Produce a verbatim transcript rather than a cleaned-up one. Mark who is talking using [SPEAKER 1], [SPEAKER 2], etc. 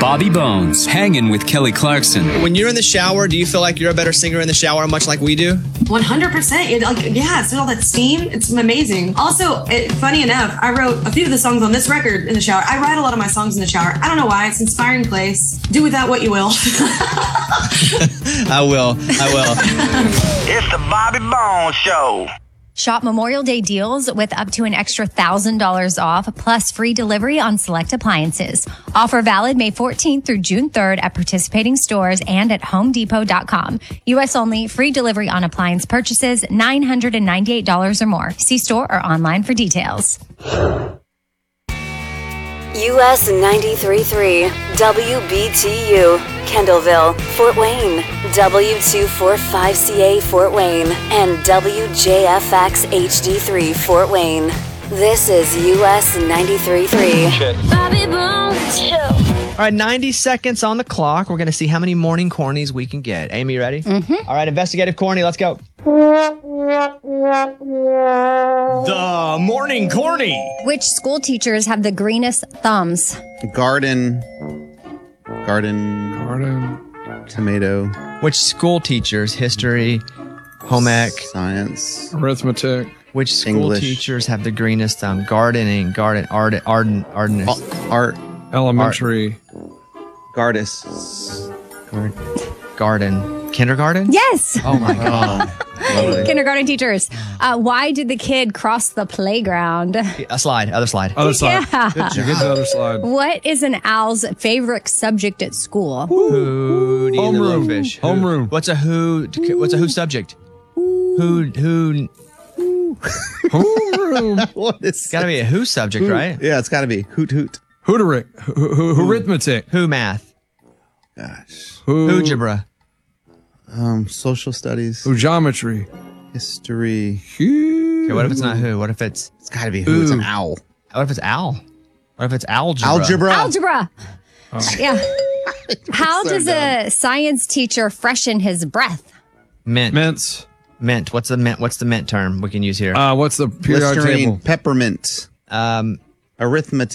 [SPEAKER 1] Bobby Bones, hanging with Kelly Clarkson.
[SPEAKER 2] When you're in the shower, do you feel like you're a better singer in the shower, much like we do?
[SPEAKER 3] one hundred percent. It, like, yeah, it's all that steam. It's amazing. Also, it, funny enough, I wrote a few of the songs on this record in the shower. I write a lot of my songs in the shower. I don't know why. It's an inspiring place. Do with that what you will.
[SPEAKER 2] I will. I will.
[SPEAKER 4] It's the Bobby Bones Show.
[SPEAKER 5] Shop Memorial Day deals with up to an extra one thousand dollars off, plus free delivery on select appliances. Offer valid May fourteenth through June third at participating stores and at home depot dot com. U S only. Free delivery on appliance purchases nine hundred ninety-eight dollars or more. See store or online for details.
[SPEAKER 6] U S ninety-three point three, W B T U, Kendallville, Fort Wayne, W two forty-five C A Fort Wayne, and W J F X H D three Fort Wayne. This is U S ninety-three point three.
[SPEAKER 7] Bobby Bones Show.
[SPEAKER 2] All right, ninety seconds on the clock. We're going to see how many morning cornies we can get. Amy, you ready?
[SPEAKER 5] Mm-hmm.
[SPEAKER 2] All right, investigative corny, let's go. The morning corny.
[SPEAKER 5] Which school teachers have the greenest thumbs?
[SPEAKER 8] Garden. Garden.
[SPEAKER 9] Garden.
[SPEAKER 8] Tomato.
[SPEAKER 2] Which school teachers, history, home ec,
[SPEAKER 8] science,
[SPEAKER 9] arithmetic.
[SPEAKER 2] Which school
[SPEAKER 8] English.
[SPEAKER 2] teachers have the greenest thumb? Gardening, garden, art, arden, ardenist.
[SPEAKER 8] Art.
[SPEAKER 9] Elementary.
[SPEAKER 8] Gardis.
[SPEAKER 2] Garden. Garden. Kindergarten?
[SPEAKER 5] Yes.
[SPEAKER 2] Oh my God.
[SPEAKER 8] Lovely.
[SPEAKER 5] Kindergarten teachers. Uh, why did the kid cross the playground?
[SPEAKER 2] A slide, other slide.
[SPEAKER 9] Other slide.
[SPEAKER 5] Yeah.
[SPEAKER 9] Good job. Get the other slide.
[SPEAKER 5] What is an owl's favorite subject at school?
[SPEAKER 2] Hootie and the
[SPEAKER 9] Homeroom.
[SPEAKER 2] Blowfish. Who-
[SPEAKER 9] Homeroom.
[SPEAKER 2] What's a who? What's a who subject? Who? Who?
[SPEAKER 9] Homeroom.
[SPEAKER 8] What is
[SPEAKER 2] Got to be a who subject, right?
[SPEAKER 8] Yeah, it's got to be hoot hoot.
[SPEAKER 9] Hooteric. Ho- ho- Arithmetic.
[SPEAKER 2] Who math?
[SPEAKER 8] Gosh.
[SPEAKER 9] Who?
[SPEAKER 2] Who-gebra.
[SPEAKER 8] Um, social studies.
[SPEAKER 9] Who geometry.
[SPEAKER 8] History.
[SPEAKER 2] Okay, what if it's not who? What if it's?
[SPEAKER 8] It's got to be who. It's an
[SPEAKER 9] Ooh.
[SPEAKER 8] owl.
[SPEAKER 2] What if it's owl? What if it's algebra?
[SPEAKER 8] Algebra.
[SPEAKER 5] Algebra.
[SPEAKER 2] Oh.
[SPEAKER 5] Yeah. How
[SPEAKER 8] So
[SPEAKER 5] does a science teacher freshen his breath?
[SPEAKER 2] Mint.
[SPEAKER 9] Mints.
[SPEAKER 2] Mint. What's the mint? What's the mint term we can use here?
[SPEAKER 9] Uh, what's the periodic
[SPEAKER 8] Listerine.
[SPEAKER 9] table?
[SPEAKER 8] Peppermint.
[SPEAKER 2] Um,
[SPEAKER 8] Arithmetic.